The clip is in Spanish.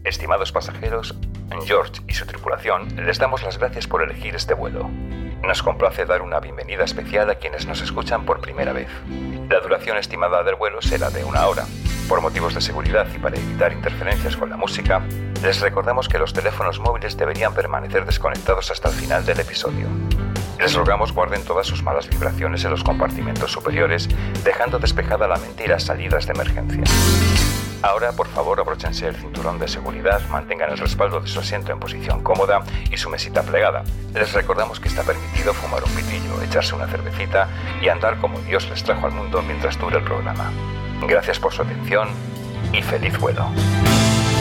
Estimados pasajeros, George y su tripulación les damos las gracias por elegir este vuelo. Nos complace dar una bienvenida especial a quienes nos escuchan por primera vez. La duración estimada del vuelo será de 1 hora. Por motivos de seguridad y para evitar interferencias con la música, les recordamos que los teléfonos móviles deberían permanecer desconectados hasta el final del episodio. Les rogamos guarden todas sus malas vibraciones en los compartimentos superiores, dejando despejada la mente y las salidas de emergencia. Ahora, por favor, abróchense el cinturón de seguridad, mantengan el respaldo de su asiento en posición cómoda y su mesita plegada. Les recordamos que está permitido fumar un pitillo, echarse una cervecita y andar como Dios les trajo al mundo mientras dure el programa. Gracias por su atención y feliz vuelo.